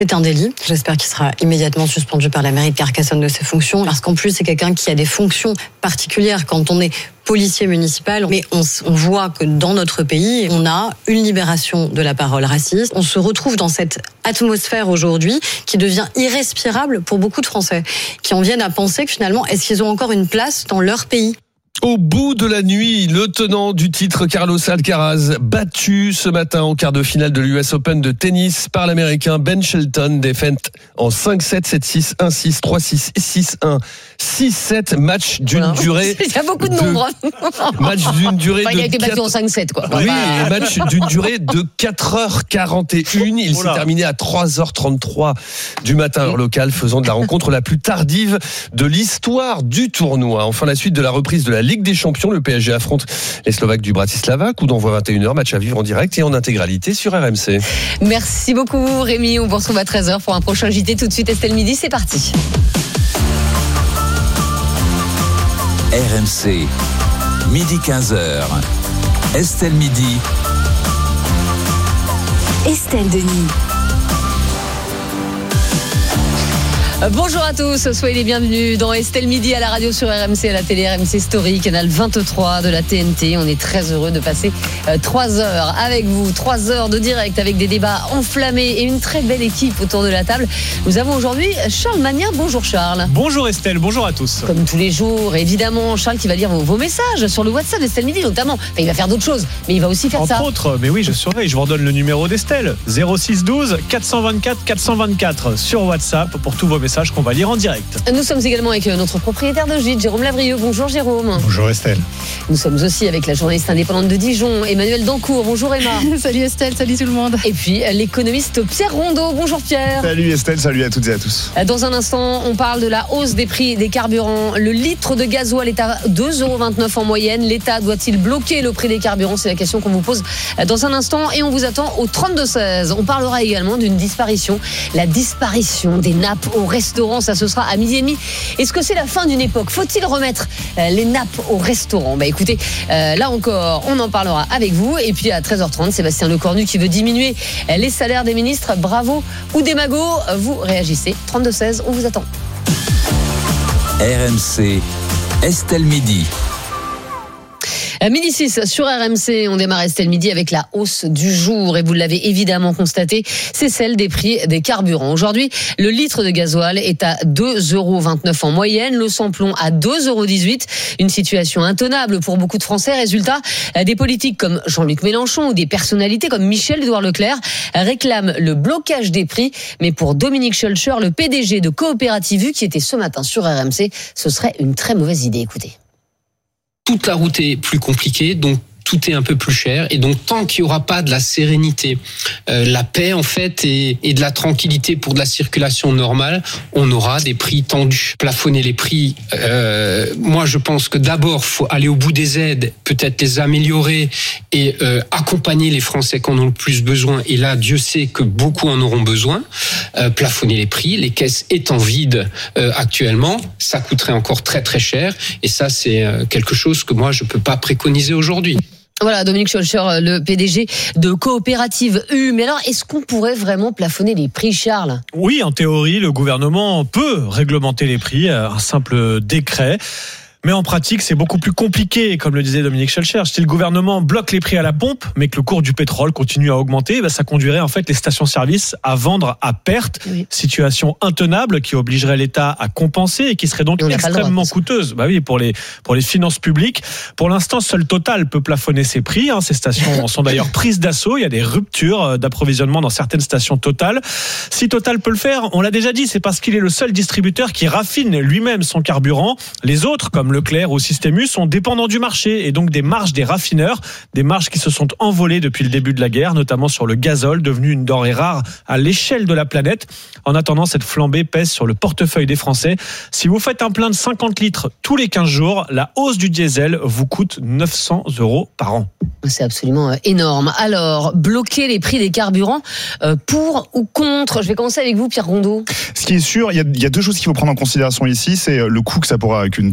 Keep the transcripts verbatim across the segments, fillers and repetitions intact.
C'est un délit. J'espère qu'il sera immédiatement suspendu par la mairie de Carcassonne de ses fonctions, parce qu'en plus, c'est quelqu'un qui a des fonctions particulières quand on est policier municipal. Mais on, on voit que dans notre pays, on a une libération de la parole raciste. On se retrouve dans cette atmosphère aujourd'hui qui devient irrespirable pour beaucoup de Français, qui en viennent à penser que finalement, est-ce qu'ils ont encore une place dans leur pays ? Au bout de la nuit, le tenant du titre Carlos Alcaraz, battu ce matin en quart de finale de l'U S Open de tennis par l'Américain Ben Shelton, défaite en cinq sept, sept six, un six, trois six, six un, six sept, match d'une voilà. durée... Il y a beaucoup de nombres. Match d'une durée enfin, de... Il a été battu quatre... en cinq sept, quoi. Oui, et match d'une durée de quatre heures quarante et une. Il Oula. s'est terminé à trois heures trente-trois du matin, heure locale, faisant de la rencontre la plus tardive de l'histoire du tournoi. Enfin, la suite de la reprise de la Ligue des Champions, le P S G affronte les Slovaques du Bratislava, coup d'envoi vingt et une heures, match à vivre en direct et en intégralité sur R M C. Merci beaucoup Rémi, on vous retrouve à treize heures pour un prochain J T. Tout de suite Estelle Midi, c'est parti. R M C, midi quinze heures, Estelle Midi, Estelle Denis. Bonjour à tous, soyez les bienvenus dans Estelle Midi à la radio sur R M C, à la télé R M C Story, canal vingt-trois de la T N T. On est très heureux de passer trois heures avec vous, trois heures de direct avec des débats enflammés et une très belle équipe autour de la table. Nous avons aujourd'hui Charles Magnien. Bonjour Charles. Bonjour Estelle, bonjour à tous. Comme tous les jours, évidemment, Charles qui va lire vos, vos messages sur le WhatsApp d'Estelle Midi notamment. Enfin, il va faire d'autres choses, mais il va aussi faire Entre ça. Entre autres, mais oui, je surveille, je vous redonne le numéro d'Estelle. zéro six douze quatre cent vingt-quatre quatre cent vingt-quatre sur WhatsApp pour tous vos messages qu'on va lire en direct. Nous sommes également avec notre propriétaire de gîte, Jérôme Lavrieux. Bonjour Jérôme. Bonjour Estelle. Nous sommes aussi avec la journaliste indépendante de Dijon, Emmanuelle Dancourt. Bonjour Emma. Salut Estelle, salut tout le monde. Et puis l'économiste Pierre Rondeau. Bonjour Pierre. Salut Estelle, salut à toutes et à tous. Dans un instant, on parle de la hausse des prix des carburants. Le litre de gasoil est à deux euros vingt-neuf en moyenne. L'État doit-il bloquer le prix des carburants ? C'est la question qu'on vous pose dans un instant. Et on vous attend au trente-deux seize. On parlera également d'une disparition. La disparition des nappes au restaurant. Ça, ce sera à midi et demi. Est-ce que c'est la fin d'une époque ? Faut-il remettre euh, les nappes au restaurant ? Bah écoutez, euh, là encore, on en parlera avec vous. Et puis à treize heures trente, Sébastien Lecornu qui veut diminuer euh, les salaires des ministres. Bravo ou des magots ? Vous réagissez. trente-deux seize, on vous attend. R M C, Estelle Midi. Midi six sur R M C, on démarre Estelle Midi avec la hausse du jour et vous l'avez évidemment constaté, c'est celle des prix des carburants. Aujourd'hui, le litre de gasoil est à deux euros vingt-neuf en moyenne, le samplon à deux euros dix-huit, une situation intenable pour beaucoup de Français. Résultat, des politiques comme Jean-Luc Mélenchon ou des personnalités comme Michel-Édouard Leclerc réclament le blocage des prix, mais pour Dominique Schulcher, le P D G de Coopérative U qui était ce matin sur R M C, ce serait une très mauvaise idée. Écoutez. Toute la route est plus compliquée, donc tout est un peu plus cher. Et donc, tant qu'il n'y aura pas de la sérénité, euh, la paix, en fait, et, et de la tranquillité pour de la circulation normale, on aura des prix tendus. Plafonner les prix, euh, moi, je pense que d'abord, faut aller au bout des aides, peut-être les améliorer et euh, accompagner les Français qui en ont le plus besoin. Et là, Dieu sait que beaucoup en auront besoin. Euh, plafonner les prix, les caisses étant vides euh, actuellement, ça coûterait encore très, très cher. Et ça, c'est euh, quelque chose que moi, je ne peux pas préconiser aujourd'hui. Voilà, Dominique Schulcher, le P D G de Coopérative U. Mais alors, est-ce qu'on pourrait vraiment plafonner les prix, Charles ? Oui, en théorie, le gouvernement peut réglementer les prix, un simple décret. Mais en pratique, c'est beaucoup plus compliqué, comme le disait Dominique Schulcher. Si le gouvernement bloque les prix à la pompe, mais que le cours du pétrole continue à augmenter, bah ça conduirait en fait les stations-service à vendre à perte. Oui. Situation intenable qui obligerait l'État à compenser et qui serait donc extrêmement coûteuse. Bah oui, pour les pour les finances publiques. Pour l'instant, seul Total peut plafonner ses prix. Hein. Ces stations sont d'ailleurs prises d'assaut. Il y a des ruptures d'approvisionnement dans certaines stations Total. Si Total peut le faire, on l'a déjà dit, c'est parce qu'il est le seul distributeur qui raffine lui-même son carburant. Les autres, comme Leclerc ou Système U, sont dépendants du marché et donc des marges des raffineurs, des marges qui se sont envolées depuis le début de la guerre, notamment sur le gazole, devenu une denrée rare à l'échelle de la planète. En attendant, cette flambée pèse sur le portefeuille des Français. Si vous faites un plein de cinquante litres tous les quinze jours, la hausse du diesel vous coûte neuf cents euros par an. C'est absolument énorme. Alors, bloquer les prix des carburants, euh, pour ou contre ? Je vais commencer avec vous, Pierre Rondeau. Ce qui est sûr, il y a, il y a deux choses qu'il faut prendre en considération ici. C'est le coût que ça pourra, qu'une telle mesure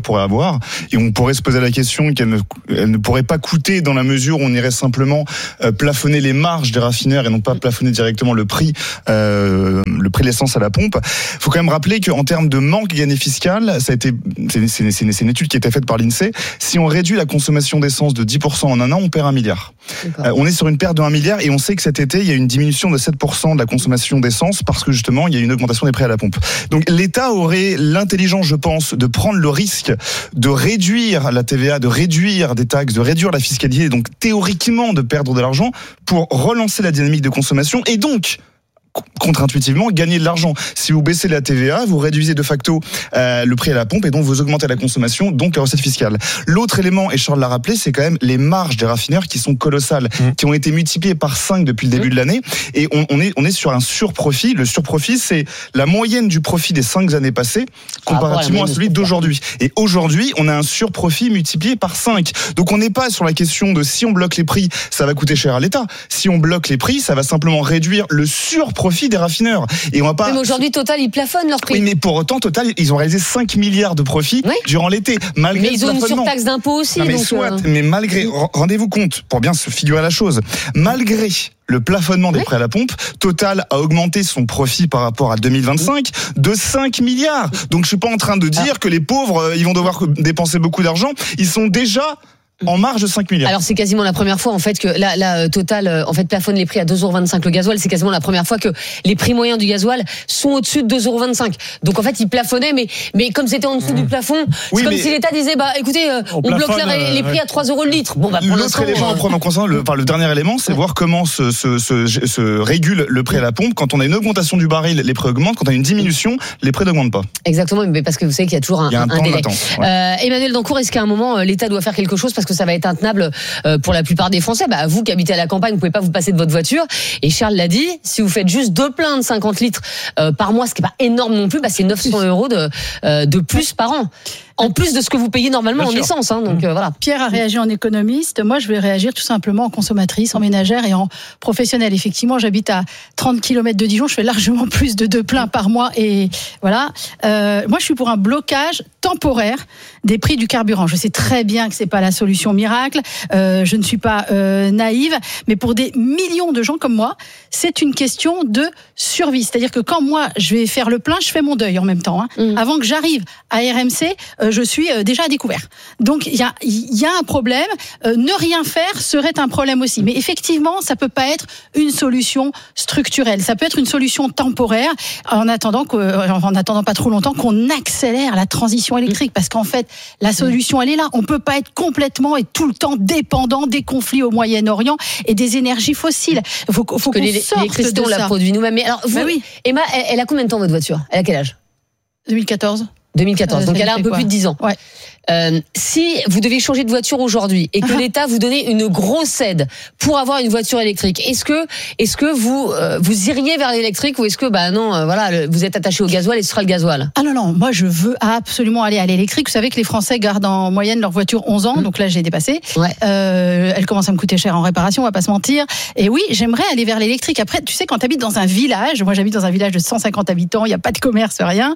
pourrait avoir. Et on pourrait se poser la question qu'elle ne, elle ne pourrait pas coûter dans la mesure où on irait simplement euh, plafonner les marges des raffineurs et non pas plafonner directement le prix, euh, le prix de l'essence à la pompe. Il faut quand même rappeler qu'en termes de manque gagné fiscal, ça a été, c'est, c'est, c'est, c'est une étude qui a été faite par l'INSEE. Si on réduit la consommation d'essence de dix pour cent en un an, on perd un milliard. Euh, on est sur une perte de un milliard et on sait que cet été, il y a une diminution de sept pour cent de la consommation d'essence parce que justement, il y a une augmentation des prix à la pompe. Donc l'État aurait l'intelligence, je pense, de prendre le risque de réduire la T V A, de réduire des taxes, de réduire la fiscalité, et donc théoriquement de perdre de l'argent pour relancer la dynamique de consommation et donc contre-intuitivement gagner de l'argent. Si vous baissez la T V A, vous réduisez de facto euh, le prix à la pompe et donc vous augmentez la consommation, donc la recette fiscale. L'autre élément, et Charles l'a rappelé, c'est quand même les marges des raffineurs qui sont colossales, mmh. qui ont été multipliées par cinq depuis le début mmh. de l'année et on, on, est, on est sur un surprofit. Le surprofit, c'est la moyenne du profit des cinq années passées comparativement ah, à celui d'aujourd'hui. Et aujourd'hui, on a un surprofit multiplié par cinq. Donc on n'est pas sur la question de si on bloque les prix, ça va coûter cher à l'État. Si on bloque les prix, ça va simplement réduire le surprofit profit des raffineurs. Et on va pas. Mais aujourd'hui, Total, ils plafonnent leur prix. Oui, mais pour autant, Total, ils ont réalisé cinq milliards de profits oui. durant l'été. Malgré mais ils ont une surtaxe d'impôt aussi. Non, mais, donc soit, euh... mais malgré, rendez-vous compte, pour bien se figurer la chose, malgré le plafonnement des oui. prix à la pompe, Total a augmenté son profit par rapport à deux mille vingt-cinq de cinq milliards. Donc je suis pas en train de dire ah. que les pauvres, ils vont devoir dépenser beaucoup d'argent. Ils sont déjà en marge de cinq milliards. Alors c'est quasiment la première fois en fait que la, la Total en fait plafonne les prix à deux euros vingt-cinq le gasoil. C'est quasiment la première fois que les prix moyens du gasoil sont au-dessus de deux euros vingt-cinq. Donc en fait ils plafonnaient, mais mais comme c'était en dessous mmh. du plafond, oui, c'est comme si l'État disait bah écoutez euh, on, on bloque les, les prix à trois euros le litre. Bon bah pour l'autre élément, euh... en prenant le, enfin, le dernier élément, c'est ouais. voir comment se, se, se, se régule le prix à la pompe. Quand on a une augmentation du baril, les prix augmentent. Quand on a une diminution, les prix n'augmentent pas. Exactement, mais parce que vous savez qu'il y a toujours un, Il y a un, un, un délai. Ouais. Euh, Emmanuel Dancourt, est-ce qu'à un moment l'État doit faire quelque chose parce que ça va être intenable pour la plupart des Français? Bah, vous qui habitez à la campagne, vous pouvez pas vous passer de votre voiture. Et Charles l'a dit, si vous faites juste deux pleins de cinquante litres euh, par mois, ce qui est pas énorme non plus, bah, c'est neuf cents euros de, euh, de plus par an. En plus de ce que vous payez normalement Bien en sûr. essence, hein, donc euh, voilà. Pierre a réagi en économiste. Moi, je vais réagir tout simplement en consommatrice, en ménagère et en professionnelle. Effectivement, j'habite à trente kilomètres de Dijon. Je fais largement plus de deux pleins par mois et voilà. Euh, moi, je suis pour un blocage temporaire des prix du carburant. Je sais très bien que c'est pas la solution miracle. Euh, je ne suis pas euh, naïve, mais pour des millions de gens comme moi, c'est une question de survie. C'est-à-dire que quand moi, je vais faire le plein, je fais mon deuil en même temps. Hein. Mmh. Avant que j'arrive à R M C, euh, je suis déjà à découvert. Donc il y a il y a un problème. Euh, ne rien faire serait un problème aussi. Mais effectivement, ça peut pas être une solution structurelle. Ça peut être une solution temporaire en attendant que, en attendant pas trop longtemps qu'on accélère la transition électrique. Parce qu'en fait, la solution elle est là. On peut pas être complètement et tout le temps dépendant des conflits au Moyen-Orient et des énergies fossiles. Faut, faut qu'on sorte l'électricité, de on ça. la produit nous-mêmes. Mais alors, vous, bah oui. Emma, elle, elle a combien de temps votre voiture? Elle a quel âge? deux mille quatorze. deux mille quatorze, euh, donc elle a un peu quoi. plus de dix ans. Ouais. Euh, si vous devez changer de voiture aujourd'hui et que ah. l'État vous donnait une grosse aide pour avoir une voiture électrique, est-ce que est-ce que vous euh, vous iriez vers l'électrique ou est-ce que bah non euh, voilà le, vous êtes attaché au gasoil et ce sera le gasoil? Ah non non, moi je veux absolument aller à l'électrique. Vous savez que les Français gardent en moyenne leur voiture onze ans, mmh. donc là j'ai dépassé. Ouais. Euh, elle commence à me coûter cher en réparation, on va pas se mentir. Et oui, j'aimerais aller vers l'électrique. Après, tu sais, quand tu habites dans un village, moi j'habite dans un village de cent cinquante habitants, il y a pas de commerce, rien.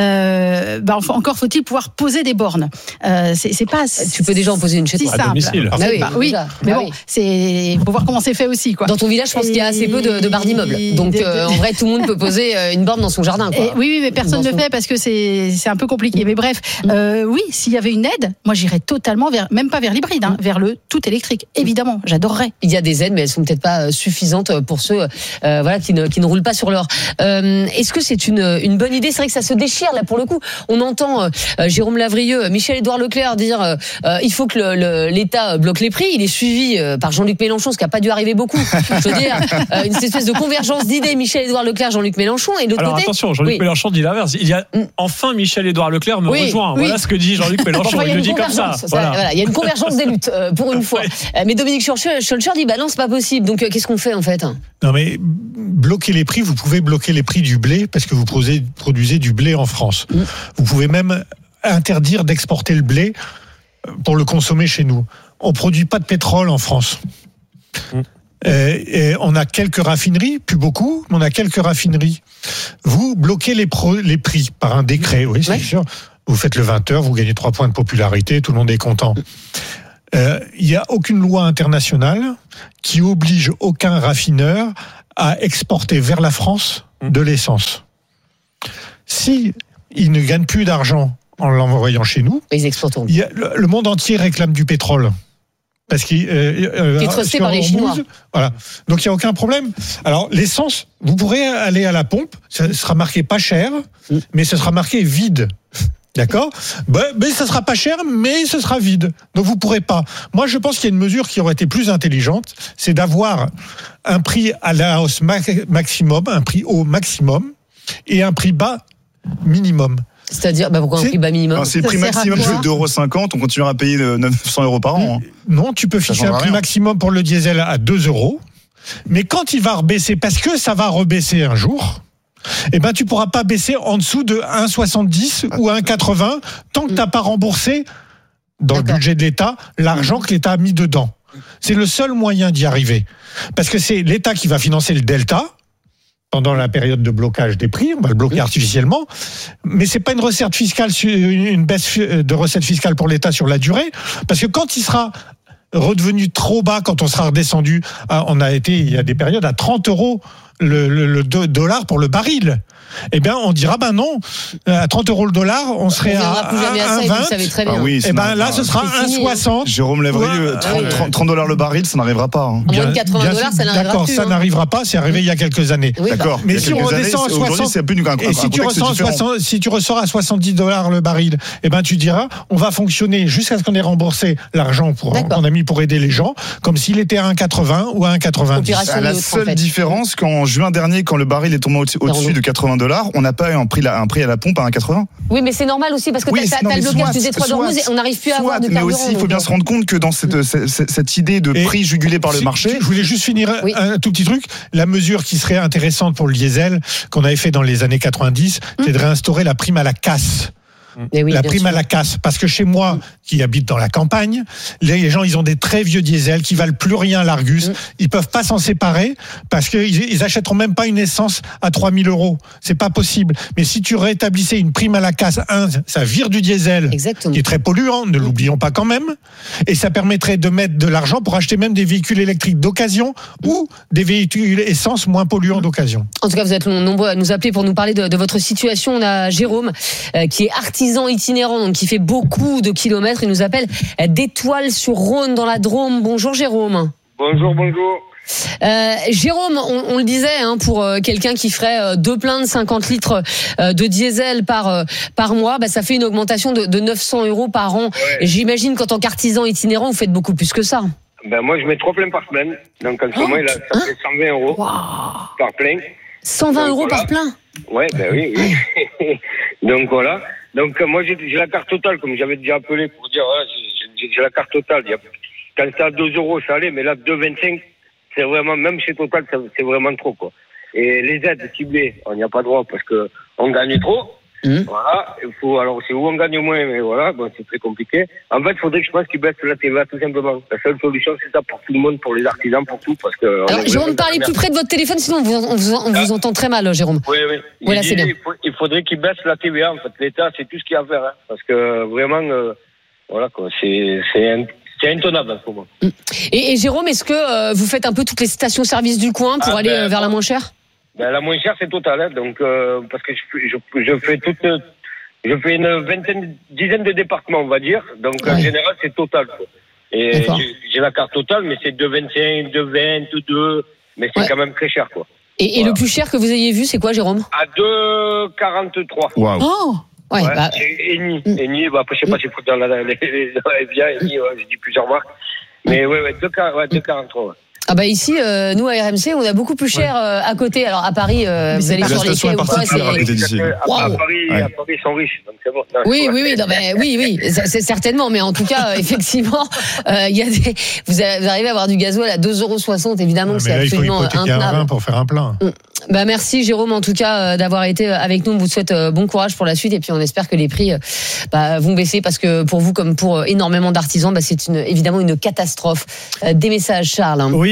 Euh, bah encore faut-il pouvoir poser des bornes. Euh, c'est, c'est pas. Tu peux déjà en poser une chez toi à domicile. Ah oui, bah, oui. mais bon, c'est faut voir comment c'est fait aussi, quoi. Dans ton village, je pense et... qu'il y a assez peu de, de barres d'immeubles. Donc euh, en vrai, tout le monde peut poser une borne dans son jardin, quoi. Et, oui, oui, mais personne ne le son... fait parce que c'est c'est un peu compliqué. Mais bref, mmh. euh, oui, s'il y avait une aide, moi j'irais totalement vers, même pas vers l'hybride, hein, mmh. vers le tout électrique. Évidemment, j'adorerais. Il y a des aides, mais elles sont peut-être pas suffisantes pour ceux, euh, voilà, qui ne qui ne roulent pas sur l'or. Euh, est-ce que c'est une une bonne idée? C'est vrai que ça se déchire là pour le coup. On entend euh, Jérôme Lavrieux, Michel-Édouard Leclerc dire euh, euh, il faut que le, le, l'État bloque les prix. Il est suivi euh, par Jean-Luc Mélenchon, ce qui n'a pas dû arriver beaucoup. Je veux dire, euh, une espèce de convergence d'idées, Michel-Édouard Leclerc, Jean-Luc Mélenchon. Et de l'autre Alors côté, attention, Jean-Luc oui. Mélenchon dit l'inverse. Il y a enfin Michel-Édouard Leclerc me oui, rejoint. Oui. Voilà ce que dit Jean-Luc Mélenchon. Enfin, il, il le dit comme ça. ça voilà. Voilà, il y a une convergence des luttes euh, pour une fois. Ouais. Mais Dominique Scholcher dit bah non, c'est pas possible. Donc euh, qu'est-ce qu'on fait en fait? Non mais bloquer les prix, vous pouvez bloquer les prix du blé parce que vous produisez, produisez du blé en France. Mm. Vous pouvez même interdire d'exporter le blé pour le consommer chez nous. On produit pas de pétrole en France. Mm. Et, et on a quelques raffineries, plus beaucoup, mais on a quelques raffineries. Vous bloquez les, pro, les prix par un décret, oui, c'est ouais. sûr. Vous faites le vingt heures, vous gagnez trois points de popularité, tout le monde est content. Il euh, n'y a aucune loi internationale qui oblige aucun raffineur à exporter vers la France de l'essence. Si il ne gagne plus d'argent en l'envoyant chez nous, ils exportent. Il y a, le, le monde entier réclame du pétrole. Parce qu'il euh, euh, est trusté par les Chinois. Voilà. Donc il n'y a aucun problème. Alors l'essence, vous pourrez aller à la pompe, ça sera marqué pas cher, mm. mais ce sera marqué vide. D'accord ? Ben, mais ça sera pas cher, mais ce sera vide. Donc vous pourrez pas. Moi, je pense qu'il y a une mesure qui aurait été plus intelligente, c'est d'avoir un prix à la hausse maximum, un prix haut maximum, et un prix bas minimum. C'est-à-dire, bah pourquoi un prix bas minimum ? Alors, c'est le prix maximum, c'est deux euros cinquante, on continuera à payer neuf cents euros par an. Hein. Non, tu peux fixer un prix rien. maximum pour le diesel à deux euros, mais quand il va rebaisser, parce que ça va rebaisser un jour, eh ben, tu pourras pas baisser en dessous de un virgule soixante-dix ah. ou un virgule quatre-vingts tant que tu n'as pas remboursé, dans D'accord. le budget de l'État, l'argent que l'État a mis dedans. C'est le seul moyen d'y arriver. Parce que c'est l'État qui va financer le delta, pendant la période de blocage des prix, on va le bloquer artificiellement, mais c'est pas une recette fiscale, une baisse de recette fiscale pour l'État sur la durée, parce que quand il sera redevenu trop bas, quand on sera redescendu, on a été, il y a des périodes à trente euros le, le, le dollar pour le baril. Eh bien, on dira, ben non, à trente euros le dollar, on serait on à un virgule vingt. Ah oui, et ben là, ce sera un virgule soixante. Jérôme Lévrieux, trente dollars le baril, ça n'arrivera pas. Hein. Bien, moins de quatre-vingts dollars, ça n'arrivera d'accord, plus. D'accord, ça hein. n'arrivera pas, c'est arrivé il y a quelques années. Oui, d'accord. Mais si on redescend à soixante, c'est plus un, et si tu, soixante, si tu ressors à soixante-dix dollars le baril, eh ben tu diras, on va fonctionner jusqu'à ce qu'on ait remboursé l'argent pour, qu'on a mis pour aider les gens, comme s'il était à un virgule quatre-vingts ou à un virgule quatre-vingt-dix. La seule différence, qu'en juin dernier, quand le baril est tombé au-dessus de quatre-vingts dollars, on n'a pas un prix, un prix à la pompe à un virgule quatre-vingts. Oui, mais c'est normal aussi parce que oui, t'as, t'as le blocage du détroit d'Ormuz et on n'arrive plus à avoir de carburant. Mais aussi, il faut bien se rendre compte que dans cette, cette, cette idée de et prix jugulé par le marché. Je voulais juste finir oui. un tout petit truc. La mesure qui serait intéressante pour le diesel, qu'on avait fait dans les années quatre-vingt-dix, mmh. c'est de réinstaurer la prime à la casse. Oui, la prime sûr. à la casse, parce que chez moi, mmh. qui habite dans la campagne, les gens, ils ont des très vieux diesels qui valent plus rien l'Argus. Mmh. Ils peuvent pas s'en séparer parce qu'ils ils achèteront même pas une essence à trois mille euros. C'est pas possible. Mais si tu rétablissais une prime à la casse, un, ça vire du diesel, Exactement. qui est très polluant, ne l'oublions pas quand même, et ça permettrait de mettre de l'argent pour acheter même des véhicules électriques d'occasion mmh. ou des véhicules essence moins polluants mmh. d'occasion. En tout cas, vous êtes nombreux à nous appeler pour nous parler de, de votre situation. On a Jérôme, euh, qui est artisan itinérant, donc qui fait beaucoup de kilomètres. Il nous appelle d'Étoile-sur-Rhône dans la Drôme. Bonjour Jérôme. Bonjour, bonjour. Euh, Jérôme, on, on le disait, hein, pour euh, quelqu'un qui ferait euh, deux pleins de cinquante litres euh, de diesel par euh, par mois, bah, ça fait une augmentation de, de neuf cents euros par an. Ouais. J'imagine qu'en tant qu'artisan itinérant, vous faites beaucoup plus que ça. Ben moi, je mets trois pleins par semaine. Donc en ce moment, oh, ça fait cent vingt euros wow. par plein. cent vingt euros voilà. par plein. Ouais, ben oui. oui. Donc voilà. Donc moi j'ai, j'ai la carte totale, comme j'avais déjà appelé pour dire, voilà, j'ai, j'ai la carte totale. Il y a, quand c'était à deux euros, ça allait, mais là deux virgule vingt-cinq, c'est vraiment, même chez Total, c'est vraiment trop, quoi. Et les aides ciblées, on n'y a pas droit parce que on gagne trop. Mmh. Voilà, il faut, alors c'est où on gagne moins, mais voilà, bon, c'est très compliqué. En fait, il faudrait que je pense qu'ils baissent la T V A tout simplement. La seule solution, c'est ça pour tout le monde, pour les artisans, pour tout, parce que. Alors, Jérôme, parlez plus près de votre téléphone, sinon on vous, on vous, on vous entend très mal, Jérôme. Oui, oui. Voilà, c'est bien. Il, faut, il faudrait qu'ils baissent la T V A, en fait. L'État, c'est tout ce qu'il y a à faire, hein, parce que vraiment, euh, voilà, quoi, c'est, c'est, un, c'est intenable, en ce moment. Et, et Jérôme, est-ce que euh, vous faites un peu toutes les stations-service du coin pour ah, aller ben, euh, vers la moins chère? Ben, la moins chère, c'est Total, hein, donc, euh, parce que je, je, je fais toute. Je fais une vingtaine, dizaine de départements, on va dire. Donc, ouais. en général, c'est Total, quoi. Et j'ai, j'ai la carte Total, mais c'est deux virgule vingt-cinq, deux virgule vingt, deux, mais c'est ouais. quand même très cher, quoi. Et, et voilà. le plus cher que vous ayez vu, c'est quoi, Jérôme? À deux virgule quarante-trois. Waouh. Oh! Ouais, ouais, bah... c'est Eni. Mm. Eni, bah, après, je sais pas si faut dans la, les, les, les biens, Eni, ouais, j'ai dit plusieurs marques. Mais ouais, ouais, deux virgule quarante-trois, ouais. Ah bah ici, euh, nous à R M C, on a beaucoup plus cher euh, à côté. Alors à Paris, euh, vous allez sur les quais ou quoi, c'est... À, wow. à, Paris, ouais. à Paris, ils sont riches, donc c'est bon. Non, oui, oui, oui, non, mais, oui, oui, c'est, c'est certainement. Mais en tout cas, euh, effectivement, il euh, y a des... vous arrivez à avoir du gasoil à deux euros soixante, évidemment, que c'est là, absolument intenable. Il faut hypothéquer un pour faire un plein. Bah merci Jérôme, en tout cas, euh, d'avoir été avec nous. On vous souhaite euh, bon courage pour la suite et puis on espère que les prix euh, bah, vont baisser parce que pour vous, comme pour euh, énormément d'artisans, bah, c'est une, évidemment une catastrophe. Euh, des messages, Charles. Hein. Oui.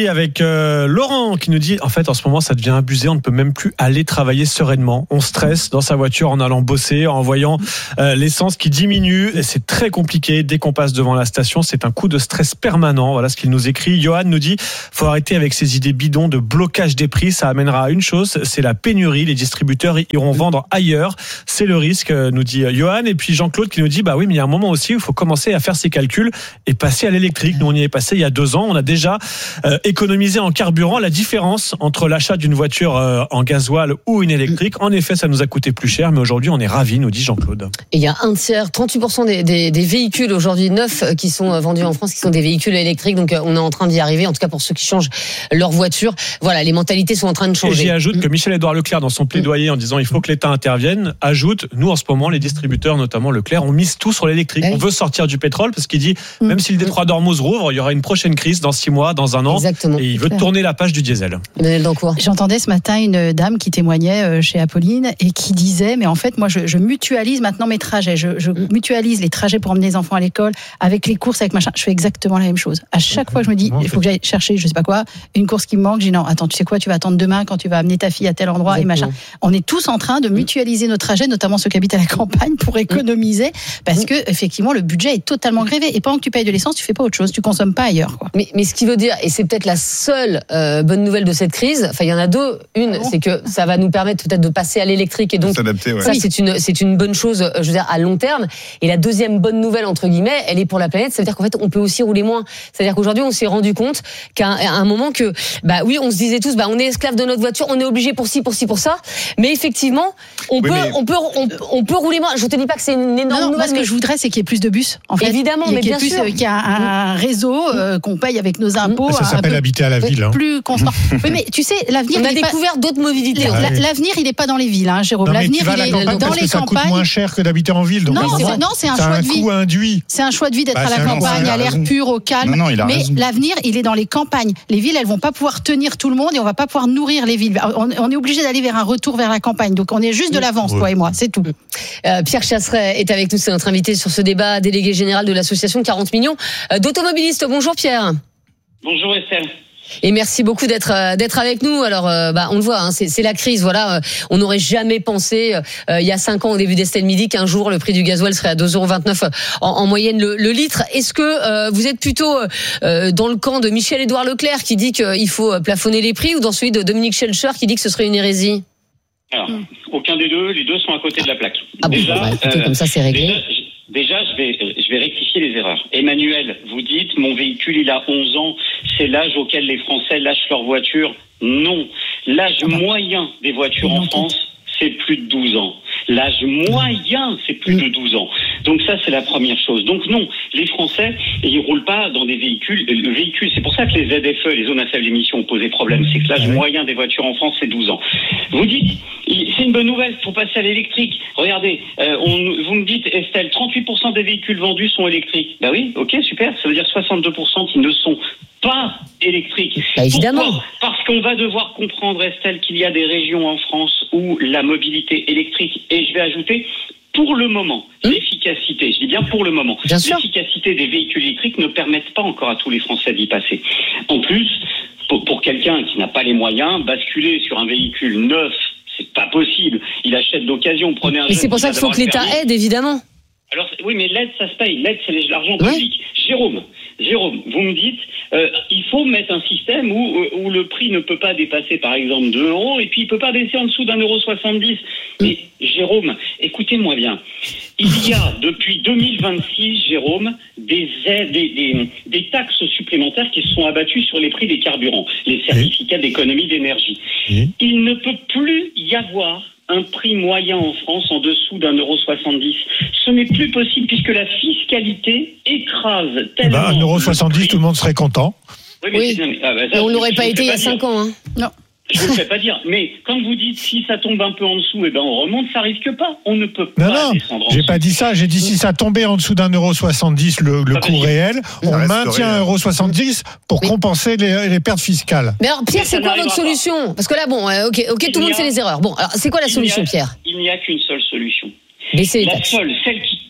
Midi avec euh, Laurent qui nous dit en fait en ce moment ça devient abusé, on ne peut même plus aller travailler sereinement. On stresse dans sa voiture en allant bosser, en voyant euh, l'essence qui diminue et c'est très compliqué dès qu'on passe devant la station. C'est un coup de stress permanent. Voilà ce qu'il nous écrit. Johan nous dit faut arrêter avec ces idées bidons de blocage des prix. Ça amènera à une chose, c'est la pénurie. Les distributeurs iront vendre ailleurs. C'est le risque, nous dit Johan. Et puis Jean-Claude qui nous dit bah oui mais il y a un moment aussi où il faut commencer à faire ses calculs et passer à l'électrique. Nous on y est passé il y a deux ans. On a déjà euh, économisé en carburant. La différence entre l'achat d'une voiture euh, en gasoil ou une électrique, en effet ça nous a coûté plus cher, mais aujourd'hui on est ravis, nous dit Jean-Claude. Et il y a un tiers, trente-huit pour cent des, des, des véhicules aujourd'hui neufs qui sont vendus en France qui sont des véhicules électriques. Donc on est en train d'y arriver, en tout cas pour ceux qui changent leur voiture. Voilà, les mentalités sont en train de changer. Et j'y ajoute que Michel-Édouard Leclerc dans son plaidoyer en disant il faut que l'État intervienne, ajoute nous en ce moment les distributeurs notamment Leclerc on mise tout sur l'électrique. Oui. On veut sortir du pétrole parce qu'il dit mmh. même si le détroit d'Ormuz rouvre, il y aura une prochaine crise dans six mois, dans un an. Exactement. Et il veut tourner la page du diesel. J'entendais ce matin une dame qui témoignait chez Apolline et qui disait mais en fait moi je, je mutualise maintenant mes trajets, je, je mutualise les trajets pour emmener les enfants à l'école avec les courses, avec machin, je fais exactement la même chose. À chaque fois je me dis il faut que j'aille chercher je sais pas quoi, une course qui me manque, je dis non attends tu sais quoi tu vas attendre demain quand tu vas amener ta fille à tel endroit exactement. Et machin. On est tous en train de mutualiser nos trajets, notamment ceux qui habitent à la campagne pour économiser parce que effectivement le budget est totalement grévé et pendant que tu payes de l'essence tu fais pas autre chose, tu consommes pas ailleurs quoi. Mais, mais ce qui veut dire, et c'est peut-être la seule euh, bonne nouvelle de cette crise, enfin il y en a deux, une c'est que ça va nous permettre peut-être de passer à l'électrique et donc s'adapter, ouais. ça oui. c'est une c'est une bonne chose je veux dire à long terme. Et la deuxième bonne nouvelle entre guillemets, elle est pour la planète, ça veut dire qu'en fait on peut aussi rouler moins. C'est-à-dire qu'aujourd'hui on s'est rendu compte qu'à un, à un moment que bah oui on se disait tous bah on est esclave de notre voiture, on est obligé pour ci pour ci pour ça, mais effectivement on oui, peut mais... on peut on, on peut rouler moins. Je te dis pas que c'est une énorme non, non, nouvelle. Moi, ce que je voudrais c'est qu'il y ait plus de bus. En fait, évidemment, mais bien plus, sûr, qu'il y a un, un réseau euh, qu'on paye avec nos impôts. Ça s'appelle habiter à la ville. Hein. Plus constant. Oui, mais tu sais, l'avenir. On a découvert pas... d'autres mobilités. La, l'avenir, il n'est pas dans les villes, hein, Jérôme. Non, l'avenir, il est dans parce les que ça campagnes. Coûte moins cher que d'habiter en ville. Donc non, c'est, non, c'est un choix de vie. Induit. C'est un choix de vie d'être bah, à la campagne, à l'air pur, au calme. Non, non, il a mais raison. L'avenir, il est dans les campagnes. Les villes, elles vont pas pouvoir tenir tout le monde et on va pas pouvoir nourrir les villes. On, on est obligé d'aller vers un retour vers la campagne. Donc on est juste de l'avance, toi et moi. C'est tout. Euh, Pierre Chasseret est avec nous, c'est notre invité sur ce débat, délégué général de l'association quarante millions d'automobilistes. Bonjour Pierre. Bonjour Estelle. Et merci beaucoup d'être euh, d'être avec nous. Alors, euh, bah, on le voit, hein, c'est, c'est la crise. Voilà, euh, on n'aurait jamais pensé euh, il y a cinq ans au début d'Estelle Midi qu'un jour le prix du gasoil serait à deux euros vingt-neuf en, en moyenne le, le litre. Est-ce que euh, vous êtes plutôt euh, dans le camp de Michel-Édouard Leclerc qui dit qu'il faut plafonner les prix, ou dans celui de Dominique Schelcher qui dit que ce serait une hérésie? Alors, aucun des deux. Les deux sont à côté de la plaque. Ah bon, déjà, bah, écoutez, euh, comme ça c'est réglé. Déjà, Déjà, je vais, je vais rectifier les erreurs. Emmanuel, vous dites, mon véhicule, il a onze ans, c'est l'âge auquel les Français lâchent leur voiture. Non. L'âge moyen des voitures en France, c'est plus de douze ans. L'âge moyen, c'est plus de douze ans. Donc ça, c'est la première chose. Donc non, les Français, ils roulent pas dans des véhicules. Le véhicule, c'est pour ça que les Z F E, les zones à faible émission, ont posé problème. C'est que l'âge moyen des voitures en France, c'est douze ans. Vous dites, c'est une bonne nouvelle, il faut passer à l'électrique. Regardez, euh, on, vous me dites, Estelle, trente-huit pour cent des véhicules vendus sont électriques. Bah oui, ok, super. Ça veut dire soixante-deux pour cent qui ne sont pas électriques. Bah, évidemment. Pourquoi ? Parce qu'on va devoir comprendre, Estelle, qu'il y a des régions en France où la mobilité électrique, et je vais ajouter, pour le moment, mmh. l'efficacité, je dis bien pour le moment, bien l'efficacité sûr. des véhicules électriques ne permettent pas encore à tous les Français d'y passer. En plus, pour, pour quelqu'un qui n'a pas les moyens, basculer sur un véhicule neuf, c'est pas possible. Il achète d'occasion, prenez un. Mais c'est pour ça qu'il faut que l'État aide, évidemment. Alors oui, mais l'aide, ça se paye. L'aide, c'est l'argent public. Ouais. Jérôme, Jérôme, vous me dites, euh, il faut mettre un système où, où le prix ne peut pas dépasser, par exemple, deux euros, et puis il peut pas baisser en dessous d'un euro soixante-dix. Mais Jérôme, écoutez-moi bien. Il y a depuis deux mille vingt-six, Jérôme, des aides, des, des, des taxes supplémentaires qui se sont abattues sur les prix des carburants, les certificats d'économie d'énergie. Il ne peut plus y avoir un prix moyen en France en dessous d'un euro soixante-dix. Ce n'est plus possible puisque la fiscalité écrase tellement. Bah, un euro soixante-dix, tout le monde serait content. Oui, mais, oui. mais, ah bah, ça, mais on l'aurait pas été il y a cinq ans. Hein. Non. Je ne vous le fais pas dire. Mais quand vous dites si ça tombe un peu en dessous, eh ben on remonte, ça risque pas. On ne peut pas non, non, descendre en j'ai dessous. pas dit ça. J'ai dit si ça tombait en dessous d'un euro soixante-dix le, le coût réel, on maintient un euro soixante-dix pour oui. compenser les, les pertes fiscales. Mais alors Pierre, c'est quoi votre solution ? Parce que là, bon, ok, ok, tout le monde fait les erreurs. Bon, alors c'est quoi la solution, Pierre ? Il n'y a qu'une seule solution. Baisser les la taxes. seule, celle qui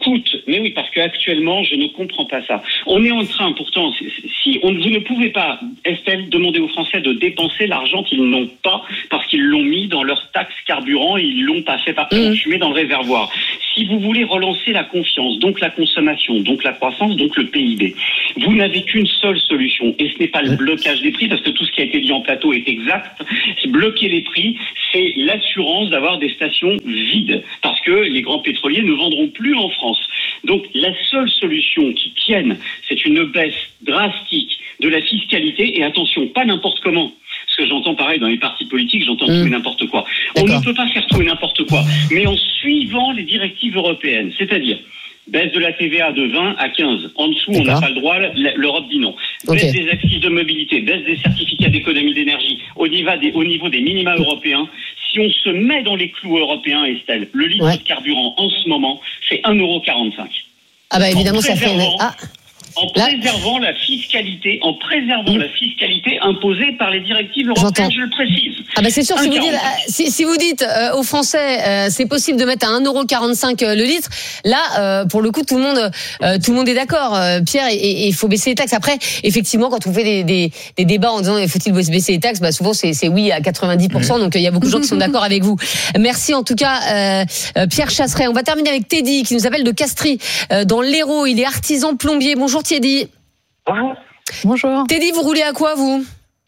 coûte. Mais oui, parce qu'actuellement, je ne comprends pas ça. On est en train, pourtant, si on, vous ne pouvez pas, Estelle, demander aux Français de dépenser l'argent qu'ils n'ont pas parce qu'ils l'ont mis dans leur taxe carburant et ils l'ont pas fait partir en fumée dans le réservoir. Si vous voulez relancer la confiance, donc la consommation, donc la croissance, donc le P I B, vous n'avez qu'une seule solution, et ce n'est pas le blocage des prix, parce que tout ce qui a été dit en plateau est exact. Bloquer les prix, c'est l'assurance d'avoir des stations vides, parce que les grands pétroliers ne vendront plus en France. Donc la seule solution qui tienne, c'est une baisse drastique de la fiscalité, et attention, pas n'importe comment. Parce que j'entends pareil dans les partis politiques, j'entends mmh. tout et n'importe quoi. D'accord. On ne peut pas faire tout et n'importe quoi, mais en suivant les directives européennes, c'est-à-dire baisse de la T V A de vingt à quinze. En dessous, D'accord. on n'a pas le droit, l'Europe dit non. Baisse okay. des accises de mobilité, baisse des certificats d'économie d'énergie au niveau des, au niveau des minima européens. Si on se met dans les clous européens, Estelle, le litre ouais. de carburant en ce moment, c'est un euro quarante-cinq. Ah bah évidemment, ça fait... Ah. En préservant la fiscalité, en préservant mmh. la fiscalité imposée par les directives européennes, je le précise. Ah bah c'est sûr, si vous, dites, si, si vous dites euh, aux Français, euh, c'est possible de mettre à un euro quarante-cinq euh, le litre, là, euh, pour le coup, tout le monde, euh, tout le monde est d'accord, euh, Pierre, et il faut baisser les taxes. Après, effectivement, quand on fait des, des, des débats en disant faut-il baisser les taxes, bah souvent c'est, c'est oui à quatre-vingt-dix pour cent, mmh. donc il y a beaucoup de gens qui sont d'accord avec vous. Merci en tout cas, euh, Pierre Chasseret. On va terminer avec Teddy qui nous appelle de Castries, euh, dans l'Hérault. Il est artisan plombier. Bonjour Teddy. Bonjour. Bonjour. Teddy, vous roulez à quoi, vous ?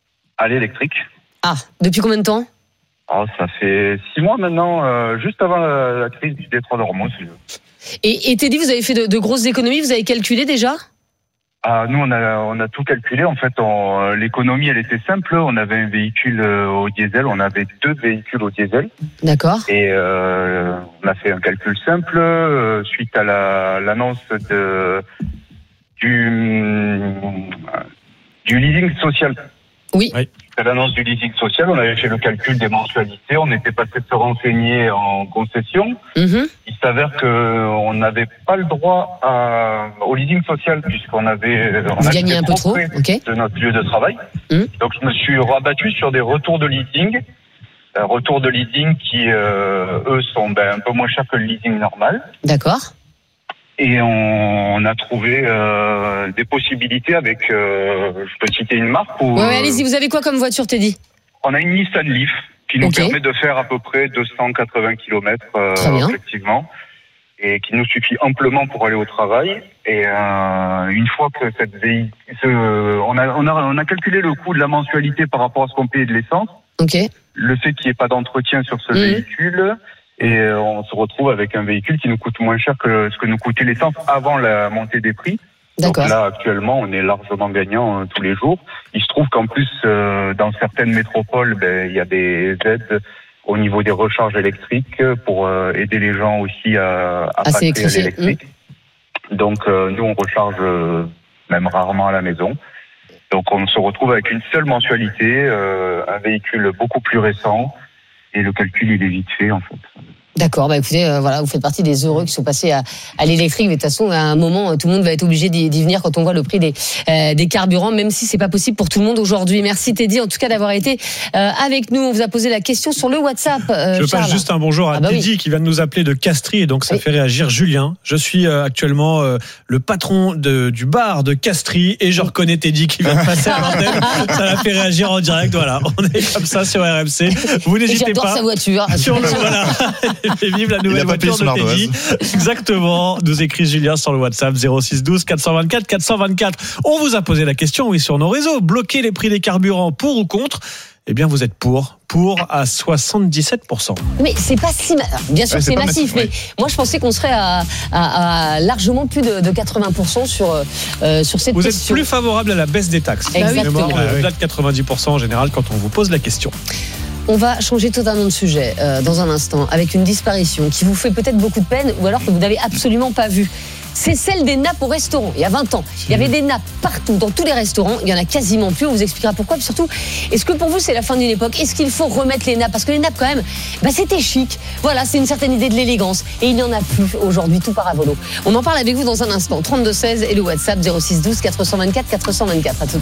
À l'électrique. Ah, depuis combien de temps ? Oh, ça fait six mois maintenant, euh, juste avant la, la crise du détroit d'Ormuz. Et, et Teddy, vous avez fait de, de grosses économies, vous avez calculé déjà ? Ah, nous, on a, on a tout calculé. En fait, on, l'économie, elle était simple. On avait un véhicule au diesel, on avait deux véhicules au diesel. D'accord. Et euh, on a fait un calcul simple euh, suite à la, l'annonce de... Du, du leasing social. Oui. À l'annonce du leasing social, on avait fait le calcul des mensualités, on était passé de se renseigner en concession. Mm-hmm. Il s'avère qu'on n'avait pas le droit à, au leasing social puisqu'on avait on Vous gagnez un peu trop okay. de notre lieu de travail. Mm. Donc je me suis rabattu sur des retours de leasing, euh, retours de leasing qui euh, eux sont ben, un peu moins chers que le leasing normal. D'accord. Et on, on a trouvé euh, des possibilités avec, euh, je peux citer une marque ou. Ouais, ouais, allez-y. Vous avez quoi comme voiture, Teddy ? On a une Nissan Leaf qui nous okay. permet de faire à peu près deux cent quatre-vingts kilomètres euh, effectivement, et qui nous suffit amplement pour aller au travail. Et euh, une fois que cette véhicule, on a, on a, on a calculé le coût de la mensualité par rapport à ce qu'on payait de l'essence. Okay. Le fait qu'il n'y ait pas d'entretien sur ce mmh. véhicule. Et on se retrouve avec un véhicule qui nous coûte moins cher que ce que nous coûtait l'essence avant la montée des prix. D'accord. Donc là, actuellement, on est largement gagnant euh, tous les jours. Il se trouve qu'en plus, euh, dans certaines métropoles, ben, il y a des aides au niveau des recharges électriques pour euh, aider les gens aussi à, à passer à l'électrique. Mmh. Donc euh, nous, on recharge euh, même rarement à la maison. Donc on se retrouve avec une seule mensualité, euh, un véhicule beaucoup plus récent. Et le calcul, il est vite fait, en fait. D'accord, bah écoutez, euh, voilà, vous faites partie des heureux qui sont passés à, à l'électrique, mais de toute façon, à un moment, tout le monde va être obligé d'y, d'y venir quand on voit le prix des, euh, des carburants, même si c'est pas possible pour tout le monde aujourd'hui. Merci Teddy, en tout cas, d'avoir été euh, avec nous. On vous a posé la question sur le WhatsApp. Euh, Je Charles. passe juste un bonjour à ah bah Teddy oui. qui vient de nous appeler de Castries, et donc ça oui. fait réagir Julien. Je suis euh, actuellement euh, le patron de, du bar de Castries, et je reconnais Teddy qui vient de passer à l'antenne. Ça l'a fait réagir en direct. Voilà, on est comme ça sur R M C. Vous n'hésitez J'adore pas. Sa voiture. Sur le voilà. Et vive la nouvelle voiture de Teddy. Exactement. Nous écrit Julien sur le WhatsApp zéro six douze quatre cent vingt-quatre quatre cent vingt-quatre. On vous a posé la question, oui, sur nos réseaux. Bloquer les prix des carburants, pour ou contre ? Eh bien, vous êtes pour. Pour à soixante-dix-sept pour cent. Mais c'est pas si... Ma... Bien sûr, ouais, c'est, c'est massif, massif mais ouais. moi, je pensais qu'on serait à, à, à largement plus de, de quatre-vingts pour cent sur, euh, sur cette vous question. Vous êtes plus favorable à la baisse des taxes. Exactement. Au-delà de quatre-vingt-dix pour cent en général quand on vous pose la question. On va changer totalement de sujet euh, dans un instant avec une disparition qui vous fait peut-être beaucoup de peine ou alors que vous n'avez absolument pas vue. C'est celle des nappes au restaurant. Il y a vingt ans, il y avait des nappes partout, dans tous les restaurants. Il y en a quasiment plus. On vous expliquera pourquoi. Puis surtout, est-ce que pour vous, c'est la fin d'une époque ? Est-ce qu'il faut remettre les nappes ? Parce que les nappes, quand même, bah, c'était chic. Voilà, c'est une certaine idée de l'élégance. Et il n'y en a plus aujourd'hui, tout paravolo. On en parle avec vous dans un instant. trente-deux seize et le WhatsApp zéro six douze quatre cent vingt-quatre quatre cent vingt-quatre. À tout de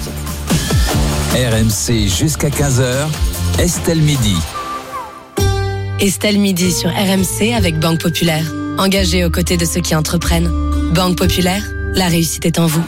suite. R M C jusqu'à quinze heures. Estelle Midi. Estelle Midi sur R M C avec Banque Populaire. engagée aux côtés de ceux qui entreprennent. Banque Populaire, la réussite est en vous.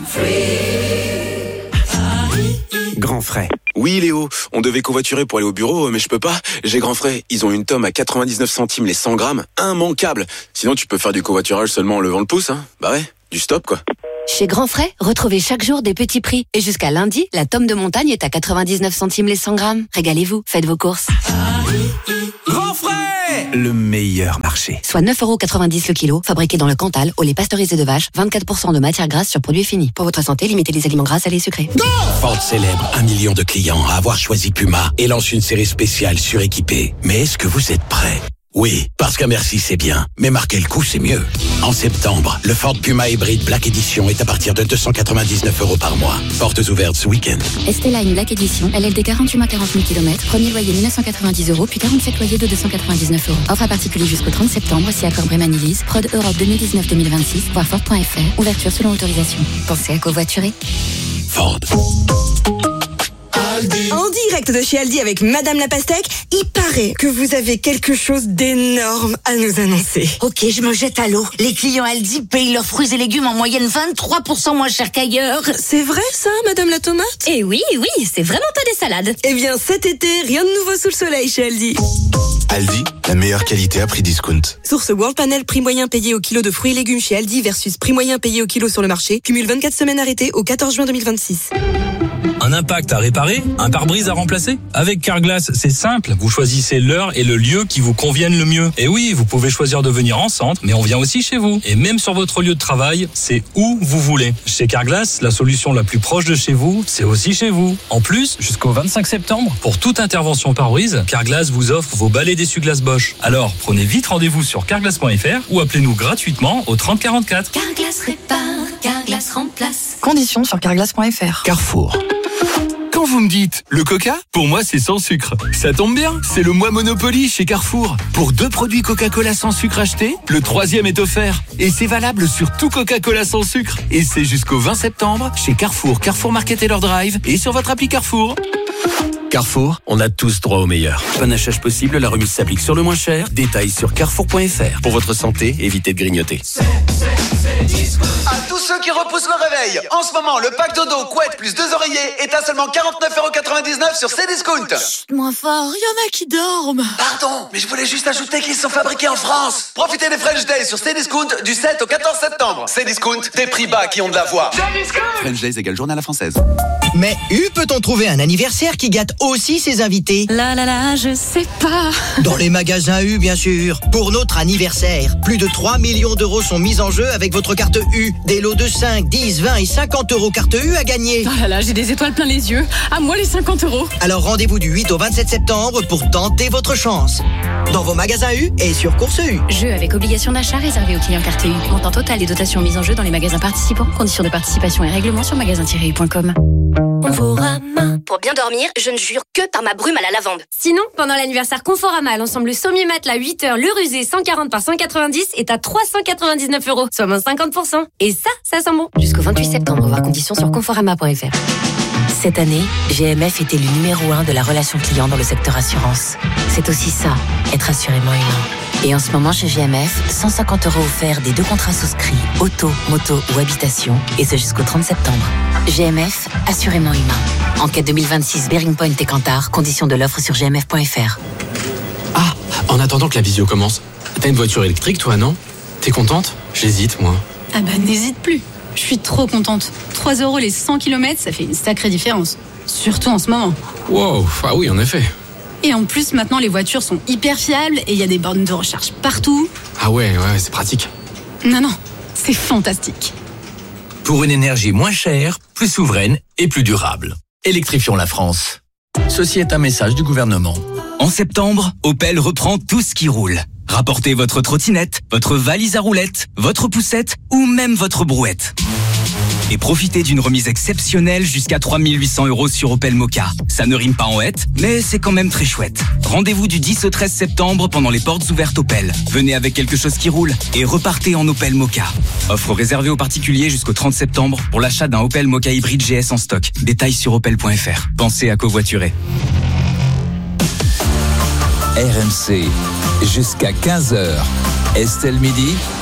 Grand frais. Oui Léo, on devait covoiturer pour aller au bureau, mais je peux pas. J'ai grand frais. Ils ont une tome à quatre-vingt-dix-neuf centimes les cent grammes. Immanquable. Sinon tu peux faire du covoiturage seulement en levant le pouce, hein. Bah ouais, du stop quoi. Chez Grand Frais, retrouvez chaque jour des petits prix. Et jusqu'à lundi, la tome de montagne est à quatre-vingt-dix-neuf centimes les cent grammes. Régalez-vous, faites vos courses. Grand frais, le meilleur marché. Soit neuf euros quatre-vingt-dix le kilo, fabriqué dans le Cantal, au lait pasteurisé de vache, vingt-quatre pour cent de matière grasse sur produits finis. Pour votre santé, limitez les aliments gras, salés et sucrés. Ford célèbre un million de clients à avoir choisi Puma et lance une série spéciale suréquipée. Mais est-ce que vous êtes prêts ? Oui, parce qu'un merci c'est bien, mais marquer le coup c'est mieux. En septembre, le Ford Puma Hybrid Black Edition est à partir de deux cent quatre-vingt-dix-neuf euros par mois. Portes ouvertes ce week-end. Estella une Black Edition, L L D quarante-huit mois quarante mille kilomètres, premier loyer mille neuf cent quatre-vingt-dix euros, puis quarante-sept loyers de deux cent quatre-vingt-dix-neuf euros. Offre à particulier jusqu'au trente septembre, si accord Brémanilise, prod Europe deux mille dix-neuf deux mille vingt-six, voir Ford point F R, ouverture selon autorisation. Pensez à covoiturer. Ford. En direct de chez Aldi avec Madame la Pastèque, il paraît que vous avez quelque chose d'énorme à nous annoncer. Ok, je me jette à l'eau. Les clients Aldi payent leurs fruits et légumes en moyenne vingt-trois pour cent moins cher qu'ailleurs. C'est vrai ça, Madame la Tomate ? Eh oui, oui, c'est vraiment pas des salades. Eh bien cet été, rien de nouveau sous le soleil chez Aldi. Aldi, la meilleure qualité à prix discount. Source World Panel, prix moyen payé au kilo de fruits et légumes chez Aldi versus prix moyen payé au kilo sur le marché. Cumule vingt-quatre semaines arrêtées au quatorze juin deux mille vingt-six. Un impact à réparer, un pare-brise à remplacer. Avec Carglass, c'est simple. Vous choisissez l'heure et le lieu qui vous conviennent le mieux. Et oui, vous pouvez choisir de venir en centre, mais on vient aussi chez vous. Et même sur votre lieu de travail, c'est où vous voulez. Chez Carglass, la solution la plus proche de chez vous, c'est aussi chez vous. En plus, jusqu'au vingt-cinq septembre, pour toute intervention pare-brise, Carglass vous offre vos balais d'essuie-glace Bosch. Alors, prenez vite rendez-vous sur carglass point F R ou appelez-nous gratuitement au trente quarante-quatre. Carglass répare, Carglass remplace. Conditions sur carglass point F R. Carrefour. Quand vous me dites le Coca, pour moi c'est sans sucre. Ça tombe bien, c'est le mois Monopoly chez Carrefour. Pour deux produits Coca-Cola sans sucre achetés, le troisième est offert. Et c'est valable sur tout Coca-Cola sans sucre. Et c'est jusqu'au vingt septembre chez Carrefour, Carrefour Market et leur Drive et sur votre appli Carrefour. Carrefour, on a tous droit au meilleur. Panachage possible, la remise s'applique sur le moins cher. Détails sur carrefour point F R. Pour votre santé, évitez de grignoter. À tous ceux qui repoussent le réveil, en ce moment, le pack dodo, couette plus deux oreillers est à seulement quarante-neuf euros quatre-vingt-dix-neuf sur Cdiscount. Chut, moins fort, il y en a qui dorment. Pardon, mais je voulais juste ajouter qu'ils sont fabriqués en France. Profitez des French Days sur Cdiscount du sept au quatorze septembre. Cdiscount, des prix bas qui ont de la voix. French Days égale journée à la française. Mais U peut-on trouver un anniversaire qui gâte aussi ses invités? Là là là, je sais pas. Dans les magasins U, bien sûr. Pour notre anniversaire, plus de trois millions d'euros sont mis en jeu avec votre carte U. Des lots de cinq, dix, vingt et cinquante euros carte U à gagner. Oh là là, j'ai des étoiles plein les yeux. À moi les cinquante euros. Alors rendez-vous du huit au vingt-sept septembre pour tenter votre chance. Dans vos magasins U et sur Course U. Jeu avec obligation d'achat réservé aux clients carte U. Montant total et dotations mises en jeu dans les magasins participants. Conditions de participation et règlements sur magasin tiret u point com. Conforama. Pour bien dormir, je ne jure que par ma brume à la lavande. Sinon, pendant l'anniversaire Conforama, l'ensemble sommier matelas huit heures, le rusé cent quarante par cent quatre-vingt-dix est à trois cent quatre-vingt-dix-neuf euros, soit moins cinquante pour cent. Et ça, ça sent bon. Jusqu'au vingt-huit septembre, voir conditions sur conforama point F R. Cette année, G M F était le numéro un de la relation client dans le secteur assurance. C'est aussi ça, être assurément humain. Et en ce moment, chez G M F, cent cinquante euros offerts des deux contrats souscrits, auto, moto ou habitation, et ce jusqu'au trente septembre. G M F, assurément humain. Enquête deux mille vingt-six, Bearing Point et Kantar, conditions de l'offre sur g m f point f r. Ah, en attendant que la visio commence, t'as une voiture électrique toi, non? T'es contente? J'hésite, moi. Ah bah n'hésite plus. Je suis trop contente. trois euros les cent kilomètres, ça fait une sacrée différence. Surtout en ce moment. Wow, ah oui, en effet. Et en plus, maintenant, les voitures sont hyper fiables et il y a des bornes de recharge partout. Ah ouais, ouais, c'est pratique. Non, non, c'est fantastique. Pour une énergie moins chère, plus souveraine et plus durable. Électrifions la France. Ceci est un message du gouvernement. En septembre, Opel reprend tout ce qui roule. Rapportez votre trottinette, votre valise à roulettes, votre poussette ou même votre brouette. Et profitez d'une remise exceptionnelle jusqu'à trois mille huit cents euros sur Opel Mokka. Ça ne rime pas en hête, mais c'est quand même très chouette. Rendez-vous du dix au treize septembre pendant les portes ouvertes Opel. Venez avec quelque chose qui roule et repartez en Opel Mokka. Offre réservée aux particuliers jusqu'au trente septembre pour l'achat d'un Opel Mokka hybride G S en stock. Détails sur opel point f r. Pensez à covoiturer. R M C, jusqu'à quinze heures. Estelle Midi.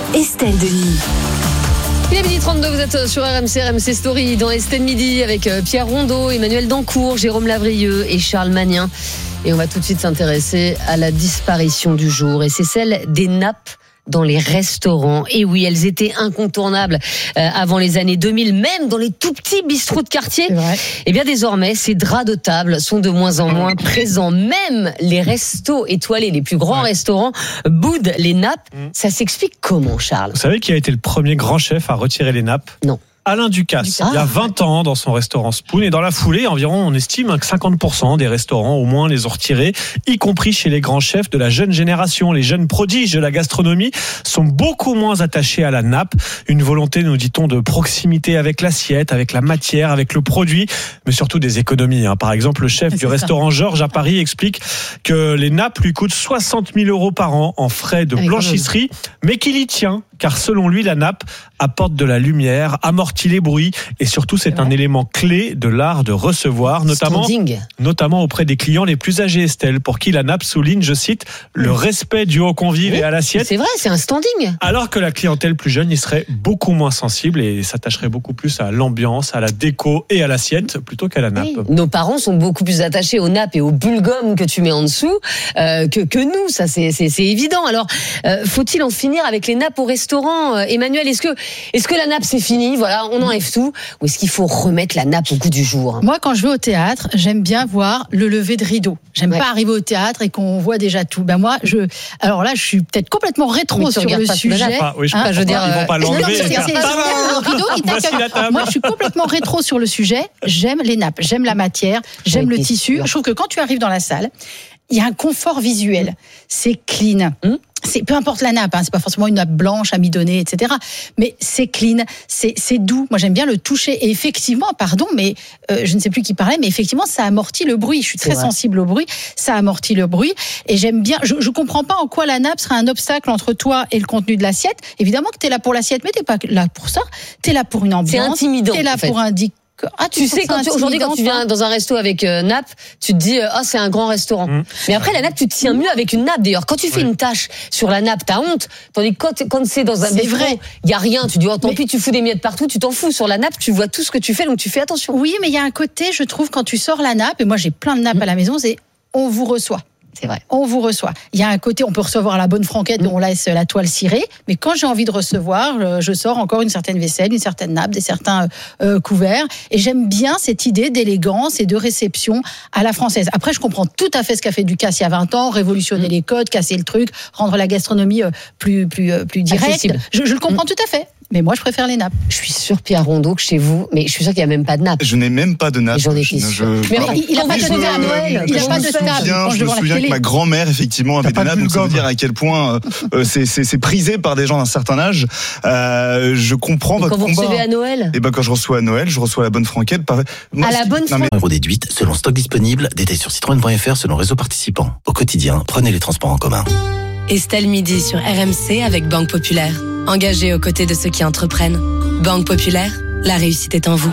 Estelle Denis. Il est midi trente-deux, vous êtes sur R M C, R M C Story, dans Estelle Midi, avec Pierre Rondeau, Emmanuel Dancourt, Jérôme Lavrieux et Charles Magnin. Et on va tout de suite s'intéresser à la disparition du jour. Et c'est celle des nappes dans les restaurants. Et oui, elles étaient incontournables euh, avant les années deux mille, même dans les tout petits bistrots de quartier. Et bien désormais, ces draps de table sont de moins en moins présents. Même les restos étoilés, les plus grands ouais. restaurants, boudent les nappes. Mmh. Ça s'explique comment, Charles ? Vous savez qui a été le premier grand chef à retirer les nappes ? Non. Alain Ducasse, ah, il y a vingt ans dans son restaurant Spoon, et dans la foulée, environ, on estime que cinquante pour cent des restaurants au moins les ont retirés, y compris chez les grands chefs de la jeune génération. Les jeunes prodiges de la gastronomie sont beaucoup moins attachés à la nappe. Une volonté, nous dit-on, de proximité avec l'assiette, avec la matière, avec le produit, mais surtout des économies. Par exemple, le chef C'est du ça. restaurant Georges à Paris explique que les nappes lui coûtent soixante mille euros par an en frais de ah, blanchisserie, mais qu'il y tient, car selon lui, la nappe apporte de la lumière, amortit les bruits, et surtout c'est, c'est un élément clé de l'art de recevoir, notamment, notamment auprès des clients les plus âgés, Estelle, pour qui la nappe souligne, je cite, le respect du haut convive oui, et à l'assiette. C'est vrai, c'est un standing. Alors que la clientèle plus jeune y serait beaucoup moins sensible et s'attacherait beaucoup plus à l'ambiance, à la déco et à l'assiette plutôt qu'à la nappe. Oui. Nos parents sont beaucoup plus attachés aux nappes et aux bulles gomme que tu mets en dessous euh, que, que nous, ça c'est, c'est, c'est évident. Alors, euh, faut-il en finir avec les nappes au restaurant, euh, Emmanuel ? Est-ce que Est-ce que la nappe c'est fini, voilà, on enlève tout, ou est-ce qu'il faut remettre la nappe au goût du jour ? Moi, quand je vais au théâtre, j'aime bien voir le lever de rideau. J'aime ouais. pas arriver au théâtre et qu'on voit déjà tout. Ben moi, je, alors là, je suis peut-être complètement rétro sur le sujet. Ah, oui, je, hein, je veux dire, ils vont pas l'enlever. Non, c'est, c'est, c'est, le rideau qui t'accueille. Moi, je suis complètement rétro sur le sujet. J'aime les nappes, j'aime la matière, j'aime oui, le tissu. Sûr. Je trouve que quand tu arrives dans la salle, il y a un confort visuel. C'est clean. Hum C'est, peu importe la nappe, hein, c'est pas forcément une nappe blanche amidonnée, et cetera. Mais c'est clean, c'est, c'est doux. Moi, j'aime bien le toucher. Et effectivement, pardon, mais euh, je ne sais plus qui parlait, mais effectivement, ça amortit le bruit. Je suis très sensible au bruit. Ça amortit le bruit. Et j'aime bien. Je, je comprends pas en quoi la nappe serait un obstacle entre toi et le contenu de l'assiette. Évidemment que t'es là pour l'assiette, mais t'es pas là pour ça. T'es là pour une ambiance. C'est intimidant. T'es là en fait. pour un dic- Ah, tu, tu sais, quand tu, aujourd'hui, quand tu viens dans un resto avec euh, nappe, tu te dis, ah, oh, c'est un grand restaurant. Mmh. Mais après, la nappe, tu te tiens mieux avec une nappe. D'ailleurs, quand tu fais ouais. une tâche sur la nappe, t'as honte. Tandis que quand, quand c'est dans un bistrot, il y a rien. Tu dis, oh, tant mais... pis, tu fous des miettes partout, tu t'en fous. Sur la nappe, tu vois tout ce que tu fais, donc tu fais attention. Oui, mais il y a un côté, je trouve, quand tu sors la nappe, et moi, j'ai plein de nappes mmh. à la maison, c'est, on vous reçoit. C'est vrai. On vous reçoit. Il y a un côté, on peut recevoir la bonne franquette, mmh. on laisse la toile cirée, mais quand j'ai envie de recevoir, je sors encore une certaine vaisselle, une certaine nappe, des certains euh, couverts, et j'aime bien cette idée d'élégance et de réception à la française. Après, je comprends tout à fait ce qu'a fait Ducasse il y a vingt ans, révolutionner mmh. les codes, casser le truc, rendre la gastronomie plus, plus, plus directe. Je, je le comprends mmh. tout à fait. Mais moi, je préfère les nappes. Je suis sûre, Pierre Rondeau, que chez vous, mais je suis sûre qu'il n'y a même pas de nappe. Je n'ai même pas de nappe. J'en ai je, je, Mais alors, il n'a pas de nappe à Noël. Il n'a pas de nappe. Je me souviens que ma grand-mère, effectivement, avait des nappes. Donc, ça veut dire à quel point euh, c'est, c'est, c'est prisé par des gens d'un certain âge. Euh, je comprends et votre combat. Quand vous recevez à Noël Et ben, quand je reçois à Noël, je reçois la bonne franquette. Par... Moi, à la bonne franquette. Euro déduite, selon stock disponible, détail sur citroën point f r selon réseau participant. Au quotidien, prenez les transports en commun. Estelle Midi sur R M C avec Banque Populaire. Engagée aux côtés de ceux qui entreprennent. Banque Populaire, la réussite est en vous.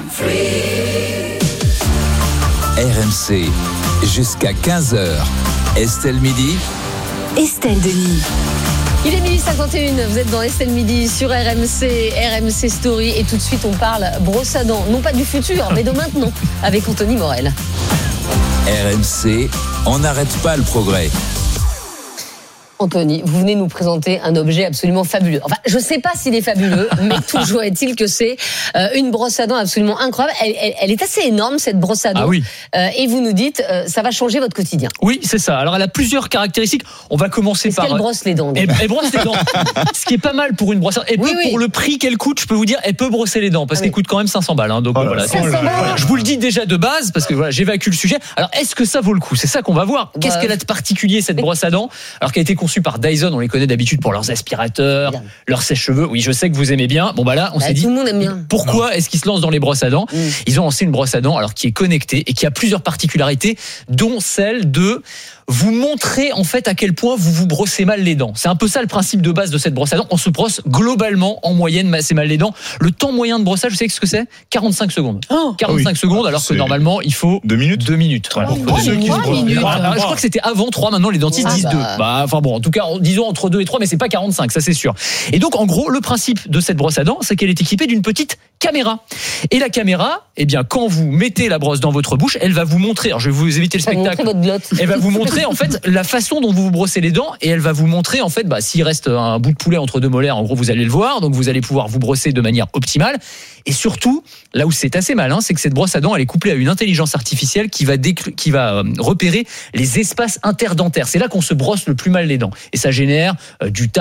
R M C, jusqu'à quinze heures. Estelle Midi. Estelle Denis. Il est midi cinquante et un, vous êtes dans Estelle Midi sur R M C, R M C Story, et tout de suite on parle brosse à dents, non pas du futur, mais de maintenant, avec Anthony Morel. R M C, on n'arrête pas le progrès. Anthony, vous venez nous présenter un objet absolument fabuleux. Enfin, je ne sais pas s'il est fabuleux, mais toujours est-il que c'est euh, une brosse à dents absolument incroyable. Elle, elle, elle est assez énorme, cette brosse à dents. Ah oui. Euh, et vous nous dites, euh, ça va changer votre quotidien. Oui, c'est ça. Alors, elle a plusieurs caractéristiques. On va commencer Est-ce par... qu'elle brosse les dents. Elle, elle brosse les dents. Ce qui est pas mal pour une brosse à dents. Et oui, oui. Pour le prix qu'elle coûte, je peux vous dire, elle peut brosser les dents. Parce ah, qu'elle oui. coûte quand même cinq cents balles. Hein, donc, oh, voilà. cinq cents balles. Voilà. Je vous le dis déjà de base, parce que voilà, j'évacue le sujet. Alors, est-ce que ça vaut le coup ? C'est ça qu'on va voir. Qu'est-ce bah, qu'elle a de particulier, cette brosse à dents ? Alors qu'elle a été conçue par Dyson, on les connaît d'habitude pour leurs aspirateurs, bien. Leurs sèche-cheveux. Oui, je sais que vous aimez bien. Bon bah là, on bah, s'est dit. Tout le monde aime bien. Pourquoi non. est-ce qu'ils se lancent dans les brosses à dents ? mmh. Ils ont lancé une brosse à dents alors qui est connectée et qui a plusieurs particularités, dont celle de vous montrer en fait à quel point vous vous brossez mal les dents. C'est un peu ça le principe de base de cette brosse à dents. On se brosse globalement en moyenne assez mal les dents. Le temps moyen de brossage, vous savez ce que c'est ? quarante-cinq secondes. Oh, quarante-cinq oui. secondes, alors que normalement il faut deux minutes. Deux minutes. Voilà. Oh, trois minutes. Alors, je crois que c'était avant trois. Maintenant les dentistes ah, disent bah. deux. Bah, enfin bon, en tout cas disons entre deux et trois, mais c'est pas quarante-cinq, ça c'est sûr. Et donc en gros, le principe de cette brosse à dents, c'est qu'elle est équipée d'une petite caméra. Et la caméra, eh bien quand vous mettez la brosse dans votre bouche, elle va vous montrer. Alors je vais vous éviter le spectacle. Elle va vous montrer en fait la façon dont vous vous brossez les dents et elle va vous montrer en fait bah, s'il reste un bout de poulet entre deux molaires, en gros vous allez le voir, donc vous allez pouvoir vous brosser de manière optimale. Et surtout, là où c'est assez malin, c'est que cette brosse à dents elle est couplée à une intelligence artificielle qui va, décru- qui va euh, repérer les espaces interdentaires. C'est là qu'on se brosse le plus mal les dents et ça génère euh, du